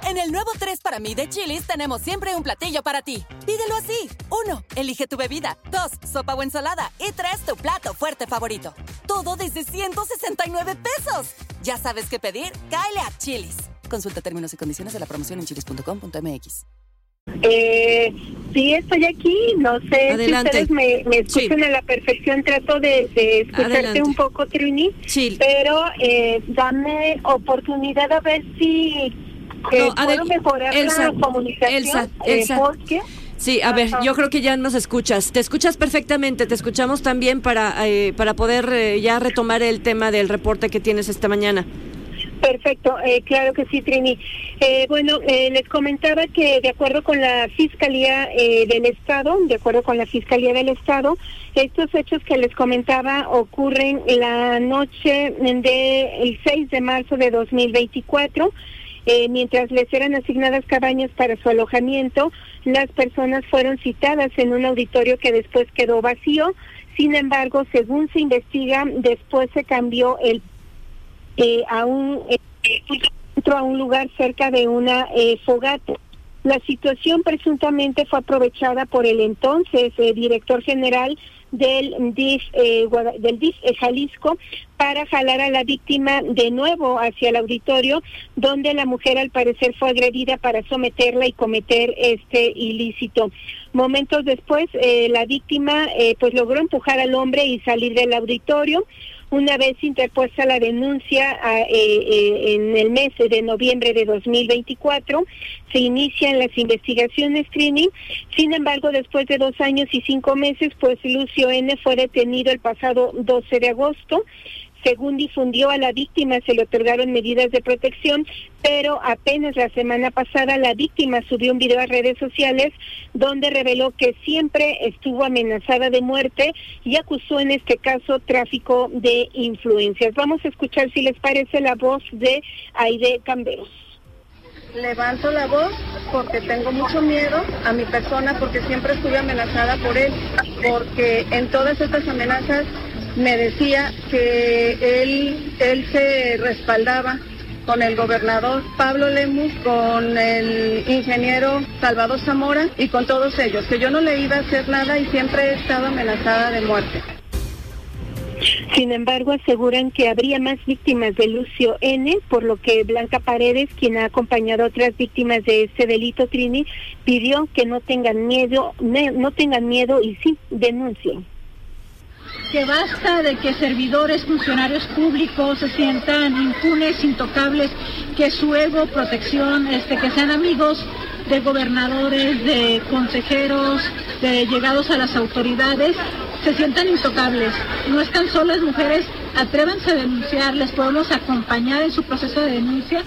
En el nuevo 3 para mí de Chili's tenemos siempre un platillo para ti. Pídelo así. 1, elige tu bebida. 2, sopa o ensalada. Y 3, tu plato fuerte favorito. Todo desde 169 pesos. ¿Ya sabes qué pedir? Cáele a Chili's. Consulta términos y condiciones de la promoción en chilis.com.mx. Sí, estoy aquí. No sé. Adelante. Si ustedes me escuchan a la perfección. Trato de escucharte. Adelante. Un poco, Trini. Sí. Pero dame oportunidad a ver si puedo mejorar la comunicación. Elsa. Porque sí, a ver, yo creo que ya nos escuchas. Te escuchas perfectamente. Te escuchamos también para poder ya retomar el tema del reporte que tienes esta mañana. Perfecto, claro que sí, Trini. Les comentaba que de acuerdo con la Fiscalía del Estado, estos hechos que les comentaba ocurren la noche del 6 de marzo de 2024. Mientras les eran asignadas cabañas para su alojamiento, las personas fueron citadas en un auditorio que después quedó vacío. Sin embargo, según se investiga, después se cambió a un lugar cerca de una fogata. La situación presuntamente fue aprovechada por el entonces director general del DIF Jalisco para jalar a la víctima de nuevo hacia el auditorio, donde la mujer al parecer fue agredida para someterla y cometer este ilícito. Momentos después, la víctima logró empujar al hombre y salir del auditorio. Una vez interpuesta la denuncia en el mes de noviembre de 2024, se inician las investigaciones, Trini. Sin embargo, después de 2 años y 5 meses, Lucio N. fue detenido el pasado 12 de agosto. Según difundió a la víctima, se le otorgaron medidas de protección, pero apenas la semana pasada la víctima subió un video a redes sociales donde reveló que siempre estuvo amenazada de muerte y acusó en este caso tráfico de influencias. Vamos a escuchar, si les parece, la voz de Aide Camberos. Levanto la voz porque tengo mucho miedo a mi persona, porque siempre estuve amenazada por él, porque en todas estas amenazas me decía que él se respaldaba con el gobernador Pablo Lemus, con el ingeniero Salvador Zamora y con todos ellos, que yo no le iba a hacer nada y siempre he estado amenazada de muerte. Sin embargo, aseguran que habría más víctimas de Lucio N., por lo que Blanca Paredes, quien ha acompañado a otras víctimas de este delito, Trini, pidió que no tengan miedo y sí denuncien. Que basta de que servidores, funcionarios públicos se sientan impunes, intocables, que su ego, protección, que sean amigos de gobernadores, de consejeros, de llegados a las autoridades, se sientan intocables. No están solas, mujeres, atrévanse a denunciar, les podemos acompañar en su proceso de denuncia.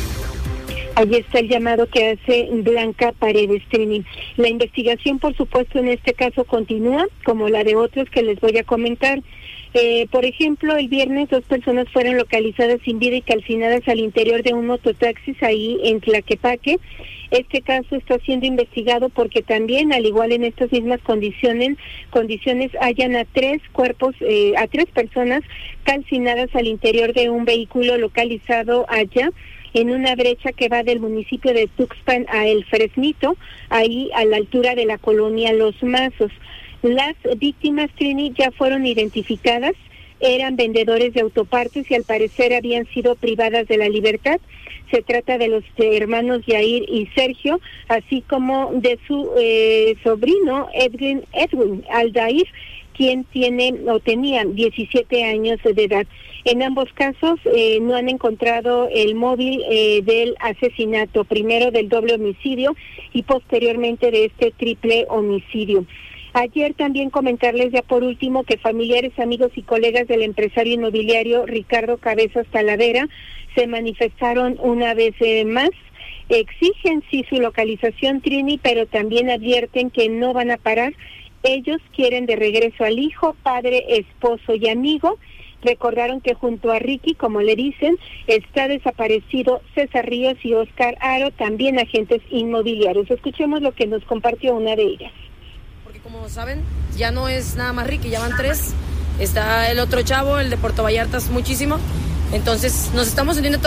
Ahí está el llamado que hace Blanca Paredes, Trini. La investigación, por supuesto, en este caso continúa, como la de otros que les voy a comentar. Por ejemplo, el viernes 2 personas fueron localizadas sin vida y calcinadas al interior de un mototaxis ahí en Tlaquepaque. Este caso está siendo investigado porque también, al igual en estas mismas condiciones hallan a 3 personas calcinadas al interior de un vehículo localizado allá en una brecha que va del municipio de Tuxpan a El Fresnito, ahí a la altura de la colonia Los Mazos. Las víctimas, Trini, ya fueron identificadas, eran vendedores de autopartes y al parecer habían sido privadas de la libertad. Se trata de los hermanos Yair y Sergio, así como de su sobrino Edwin Aldair, quien tenía 17 años de edad. En ambos casos no han encontrado el móvil del asesinato, primero del doble homicidio y posteriormente de este triple homicidio. Ayer también comentarles ya por último que familiares, amigos y colegas del empresario inmobiliario Ricardo Cabezas Talavera se manifestaron una vez más. Exigen sí su localización, Trini, pero también advierten que no van a parar. Ellos quieren de regreso al hijo, padre, esposo y amigo. Recordaron que junto a Ricky, como le dicen, está desaparecido César Ríos y Oscar Aro, también agentes inmobiliarios. Escuchemos lo que nos compartió una de ellas. Porque como saben, ya no es nada más Ricky, ya van 3. Está el otro chavo, el de Puerto Vallarta, muchísimo. Entonces nos estamos sintiendo